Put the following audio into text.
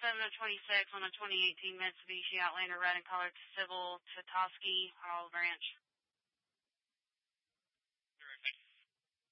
7/26 on a 2018 Mitsubishi Outlander red in color to Sybil Tatoski, Olive Branch.